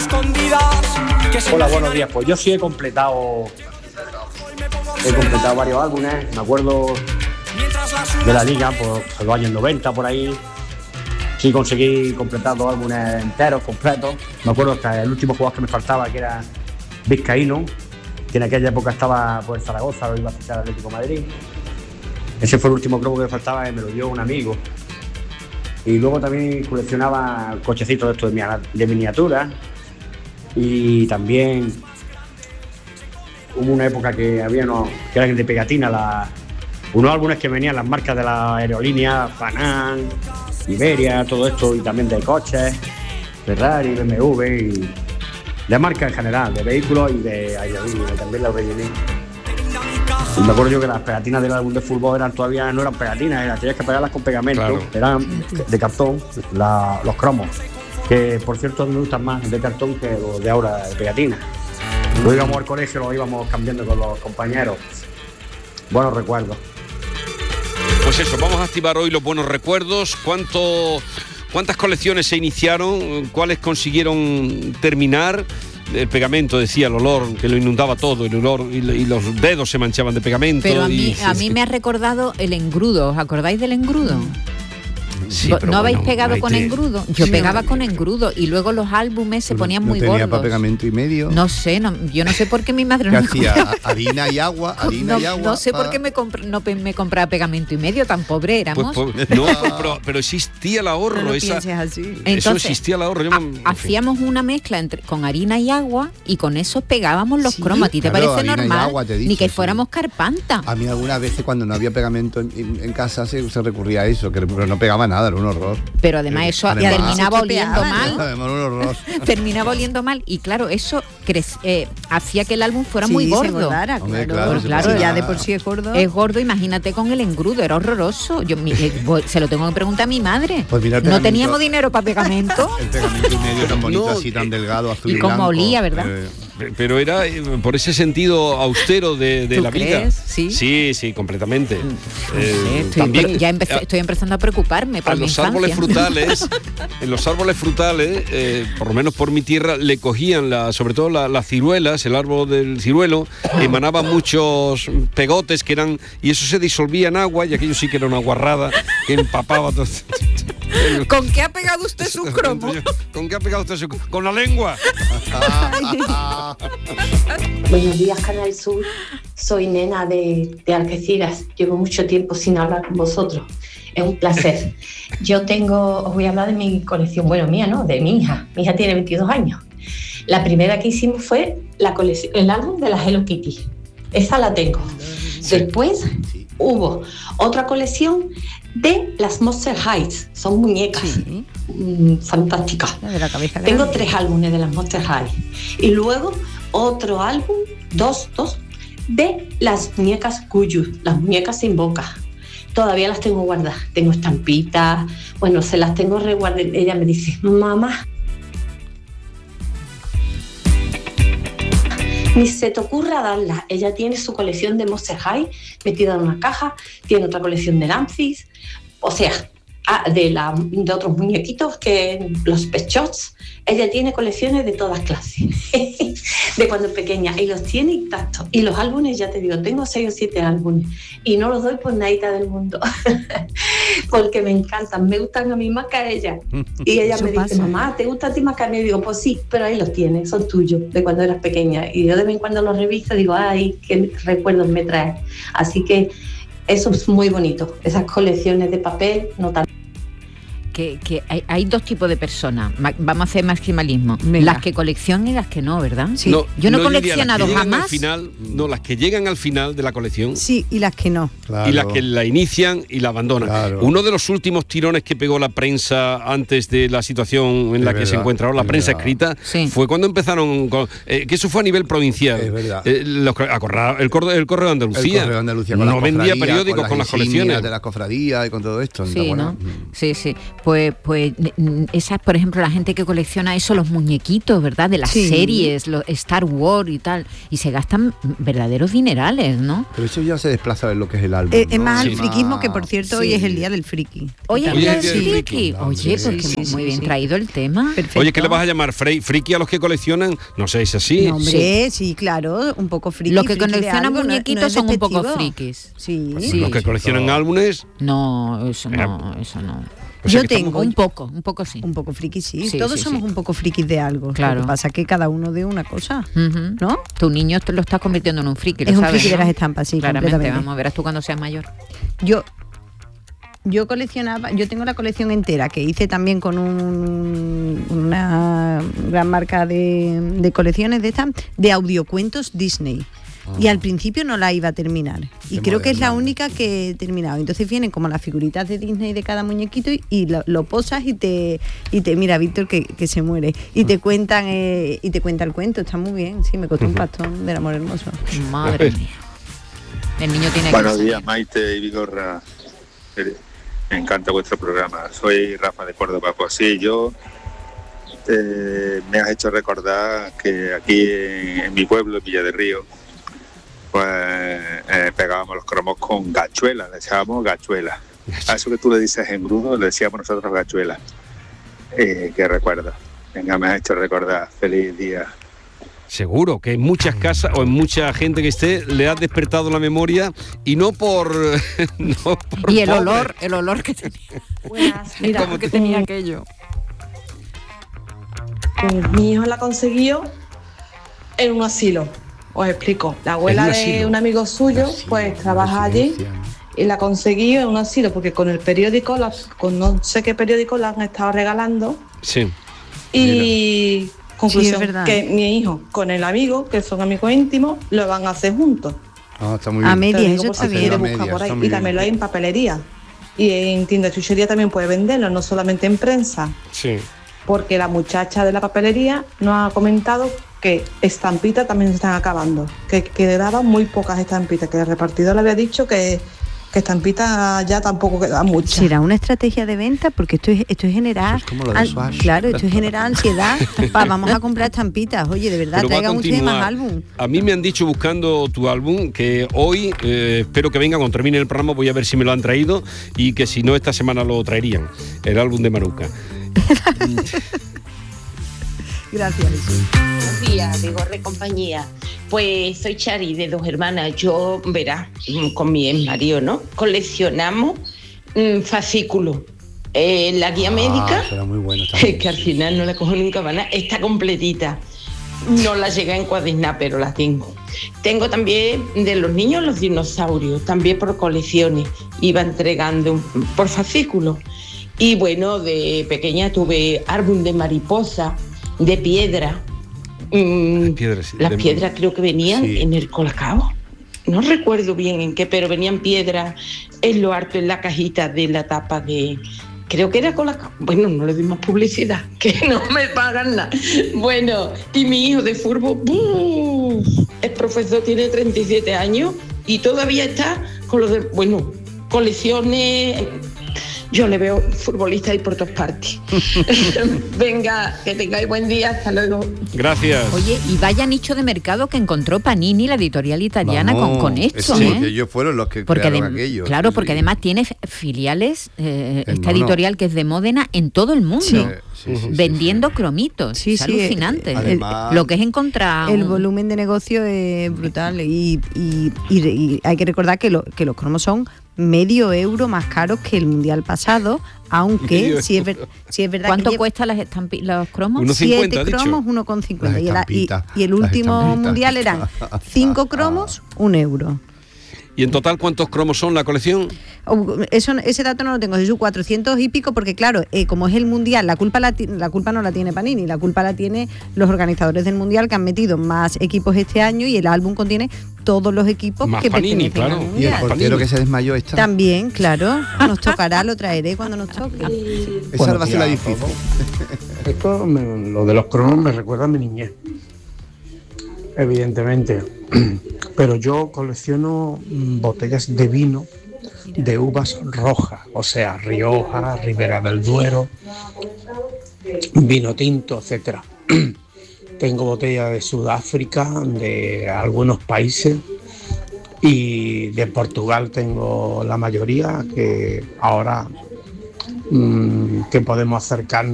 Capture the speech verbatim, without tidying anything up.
Hola, buenos días. Pues yo sí he completado he completado varios álbumes. Me acuerdo de la liga, pues en los años noventa por ahí. Sí conseguí completar dos álbumes enteros, completos. Me acuerdo que el último jugador que me faltaba, que era Vizcaíno, que en aquella época estaba por pues, Zaragoza, lo iba a fichar Atlético de Madrid. Ese fue el último cromo que me faltaba y me lo dio un amigo. Y luego también coleccionaba cochecitos de estos de, de miniatura. Y también hubo una época que había unos que eran de pegatina, la, unos álbumes que venían las marcas de la aerolínea, Panam, Iberia, todo esto, y también de coches, Ferrari, B M W, y de marcas en general, de vehículos y de aerolíneas, y también la rellené. Y me acuerdo yo que las pegatinas del álbum de fútbol eran todavía no eran pegatinas, eran, tenías que pegarlas con pegamento, claro. Eran de cartón, la, los cromos, que por cierto me gustan más de cartón que los de ahora de pegatina. Luego íbamos al colegio, lo íbamos cambiando con los compañeros. Buenos recuerdos. Pues eso, vamos a activar hoy los buenos recuerdos. ¿Cuánto, ¿Cuántas colecciones se iniciaron? ¿Cuáles consiguieron terminar? El pegamento, decía, el olor que lo inundaba todo, el olor y, y los dedos se manchaban de pegamento. Pero a mí, y... a mí me ha recordado el engrudo. ¿Os acordáis del engrudo? Sí, ¿No bueno, habéis pegado con te... engrudo? Yo sí, pegaba no, con engrudo y luego los álbumes se ponían no muy tenía gordos. para pegamento y medio. No sé, no, yo no sé por qué mi madre ¿Qué no me hacía? compraba. Harina y agua, harina no, y agua. no sé pa... por qué me, compr- no pe- me compraba pegamento y medio, tan pobre éramos. Pues, pues, no, pero, pero existía el ahorro. No lo esa, pienses así. Entonces, eso existía el ahorro. Yo me, ha, hacíamos una mezcla entre, con harina y agua y con eso pegábamos los Sí, cromos. ¿A ti te claro, parece harina y normal? agua, te he dicho, Ni que sí. fuéramos carpanta. A mí algunas veces cuando no había pegamento en, en, en casa se, se recurría a eso, que pero no pegaba nada, era un horror. Pero además eso Además, terminaba se oliendo chopeaba, mal. Además, un horror. terminaba oliendo mal y claro, eso crec- eh, hacía que el álbum fuera Sí, muy se gordo. engordara, Hombre, claro. claro, se claro, Si ya podía- de por sí es gordo. Es gordo, imagínate con el engrudo, era horroroso. Yo mi- eh, voy- se lo tengo que preguntar a mi madre. Pues mira, el no pegamento- teníamos dinero para pegamento. El pegamento y medio tan bonito, No, así tan eh, delgado, azul y y, cómo blanco. olía, ¿verdad? Eh, Pero era eh, por ese sentido austero de, de ¿Tú la vida. crees? Sí. sí, sí, completamente. No Eh, sé, estoy, también pero ya empecé- a, estoy empezando a preocuparme por a mi los infancia. árboles frutales, en los árboles frutales, eh, por lo menos por mi tierra, le cogían la, sobre todo la, las ciruelas, el árbol del ciruelo, emanaba muchos pegotes que eran, y eso se disolvía en agua, y aquello sí que era una guarrada que empapaba todo. ¿Con qué ha pegado usted su cromo? ¿Con qué ha pegado usted su cromo? Con la lengua. Buenos días, Canal Sur. Soy Nena de, de Algeciras. Llevo mucho tiempo sin hablar con vosotros. Es un placer. Yo tengo, os voy a hablar de mi colección, bueno, mía, ¿no? De mi hija. Mi hija tiene veintidós años. La primera que hicimos fue la colección, el álbum de la Hello Kitty. Esa la tengo. Después hubo otra colección de las Monster High. Son muñecas. Sí. Mm, fantásticas. La de la cabeza Tengo grande. tres álbumes de las Monster High. Y luego otro álbum, dos, dos, de las muñecas Cuyu, las muñecas sin boca. Todavía las tengo guardadas. Tengo estampitas, bueno, se las tengo reguardadas. Ella me dice, mamá, ni se te ocurra darlas. Ella tiene su colección de Monster High metida en una caja, tiene otra colección de Nancy's, o sea, ah, de, la, de otros muñequitos, que los Pet Shops. Ella tiene colecciones de todas clases, de cuando es pequeña, y los tiene intactos. Y los álbumes, ya te digo, tengo seis o siete álbumes, y no los doy por nadita del mundo, porque me encantan, me gustan a mí más que a ella. Y ella Eso me dice, pasa. mamá, ¿te gusta a ti más que a mí? Y digo, pues sí, pero ahí los tienes, son tuyos, de cuando eras pequeña. Y yo de vez en cuando los reviso y digo, ay, qué recuerdos me traes. Así que eso es muy bonito, esas colecciones de papel, no tan... Que, que hay, hay dos tipos de personas. Ma- Vamos a hacer maximalismo. Venga. Las que coleccionan y las que no, ¿verdad? Sí. Yo no he Lidia, coleccionado las que llegan jamás. Al final, no, las que llegan al final de la colección. Sí, y las que no. claro. Y las que la inician y la abandonan. Claro. Uno de los últimos tirones que pegó la prensa antes de la situación en Es la que verdad, se encuentra ahora, la es prensa verdad. escrita, Sí. fue cuando empezaron, con, eh, que eso fue a nivel provincial. Es verdad. Eh, los, acorra- el, correo, el Correo de Andalucía. El Correo de Andalucía con no las vendía cofradías, periódicos con las, insignias colecciones. de las cofradías y con todo esto. ¿no te Sí, acuerdas? ¿no? Sí, sí. Pues, pues esas, por ejemplo, la gente que colecciona eso, los muñequitos, ¿verdad? De las Sí. series, los Star Wars y tal. Y se gastan verdaderos dinerales, ¿no? Pero eso ya se desplaza de lo que es el álbum. Eh, es ¿no? más Sí. al friquismo, que por cierto hoy Sí. es el día del friki. Oye, Hoy el es día el del día del friki. friki. Oye, Sí, pues sí, que sí, muy sí, bien sí. traído el tema. Perfecto. Oye, ¿qué le vas a llamar? Frey- ¿Friki a los que coleccionan? No sé, es así. No, hombre, sí, claro, un poco friki. Los que friki de coleccionan algo, no- muñequitos no es son un poco despectivo. frikis. Sí. Sí. Los que coleccionan álbumes. No, eso no, eso no. O sea Yo que estamos- tengo Un poco, un poco sí. un poco friki, sí. Sí, Todos sí, somos sí. un poco frikis de algo. Claro. Lo que pasa es que cada uno de una cosa, Ujú. ¿no? Tu niño te lo estás convirtiendo en un friki, lo Es un sabes, friki de ¿no? las estampas, sí, Claramente, completamente. vamos, verás tú cuando seas mayor. Yo yo coleccionaba, yo tengo la colección entera que hice también con un- una gran marca de, de colecciones de estas, de audiocuentos Disney. Y al principio no la iba a terminar. Y Qué creo que es la moderna. única que he terminado. Entonces vienen como las figuritas de Disney de cada muñequito y, y lo, lo posas y te y te mira Víctor que, que se muere. Y te cuentan eh, y te cuenta el cuento. Está muy bien. Sí, me costó un pastón del amor hermoso. Madre mía. El niño tiene que Buenos salir. días, Maite y Vigorra. Eh, Me encanta vuestro programa. Soy Rafa de Córdoba. Pues sí, yo eh, me has hecho recordar que aquí en, en mi pueblo, en Villa del Río, pues eh, pegábamos los cromos con gachuelas, le echábamos gachuelas. A eso que tú le dices engrudo, le decíamos nosotros gachuelas. Eh, ¿Qué recuerdo? Venga, me has hecho recordar. Feliz día. Seguro que en muchas casas o en mucha gente que esté le ha despertado la memoria y no por... no por Y el pobre. olor, el olor que tenía. Buenas, mira, Como que tenía aquello. pues mi hijo la consiguió en un asilo. Os explico. La abuela ¿En un de asilo? un amigo suyo, Asilo, pues trabaja allí residencia. y la consiguió en un asilo porque con el periódico, la- con no sé qué periódico la han estado regalando. Sí. Y conclusión, Sí, es verdad. que mi hijo con el amigo, que son amigos íntimos, lo van a hacer juntos. Ah, está muy A bien. medias, Te digo eso por está si bien. quiere A buscar medias, por ahí. está muy Y también bien. lo hay en papelería. Y en tienda de chuchería también puede venderlo, no solamente en prensa. Sí. Porque la muchacha de la papelería nos ha comentado que estampitas también se están acabando, que quedaban muy pocas estampitas, que el repartidor le había dicho que, que estampitas ya tampoco quedan muchas. ¿Será una estrategia de venta? Porque esto es, esto es generar... Eso es como lo de an- Swatch. Claro, esto es generar ansiedad. Pa, vamos a comprar estampitas. Oye, de verdad, Pero va a traigan ustedes continuar. más álbum. A mí me han dicho buscando tu álbum que hoy, eh, espero que venga cuando termine el programa, voy a ver si me lo han traído y que si no esta semana lo traerían, el álbum de Maruca. Gracias. Buenos días, Vigorra y compañía. Pues soy Chari, de Dos Hermanas. Yo, verás, mm, con mi ex marido, ¿no? Coleccionamos mm, fascículos. Eh, la guía Ah, médica, será muy bueno también. que al final no la cojo nunca para nada, está completita. No la llegué a encuadernar, pero la tengo. Tengo también de los niños los dinosaurios, también por colecciones. Iba entregando un- por fascículos. Y bueno, de pequeña tuve álbum de mariposa, de piedra. Mm, De piedra, sí, las de- piedras creo que venían Sí. en el colacao. No recuerdo bien en qué, pero venían piedras en lo alto, en la cajita de la tapa de... Creo que era colacao. Bueno, no le doy más publicidad, que no me pagan nada. Bueno, y mi hijo de furbo, ¡buf! Es profesor, tiene treinta y siete años y todavía está con los de... Bueno, colecciones... Yo le veo futbolista y por todas partes. Venga, que tengáis buen día, hasta luego. Gracias. Oye, y vaya nicho de mercado que encontró Panini, la editorial italiana, Vamos, con, con esto, sí, ¿eh? que ellos fueron los que Porque crearon adem- aquello. claro, sí, porque sí. además tiene f- filiales, eh, El esta mono. editorial que es de Módena, en todo el mundo, Sí. Sí, sí, sí, vendiendo cromitos. Sí, es sí, alucinante. eh, Además- Lo que es encontrar El un- volumen de negocio es brutal y, y- y- y hay que recordar que, lo- que los cromos son medio euro más caros que el mundial pasado, aunque Medio sí es, ver- sí es verdad ¿Cuánto que cuesta las estampi- los cromos? Unos cincuenta, siete ha dicho. cromos, uno con cincuenta. Las Y, el- y- estampitas, y el las último estampitas. mundial eran cinco cromos, un euro. ¿Y en total cuántos cromos son la colección? O- Eso, ese dato no lo tengo, es sus cuatrocientos y pico, porque claro, eh, como es el mundial, la culpa la, ti- la culpa no la tiene Panini, la culpa la tiene los organizadores del mundial que han metido más equipos este año y el álbum contiene todos los equipos Más que Panini, pertenecen al claro. Y el mundial. portero Panini. que se desmayó está. También, claro, nos tocará, lo traeré cuando nos toque. Esa Buenos va a ser la días a difícil. todos. Esto, me- lo de los cromos me recuerda a mi niñez, evidentemente. Pero yo colecciono mm, botellas de vino de uvas rojas, o sea, Rioja, Ribera del Duero, vino tinto, etcétera. Tengo botellas de Sudáfrica, de algunos países, y de Portugal tengo la mayoría, que ahora mmm, que podemos acercarnos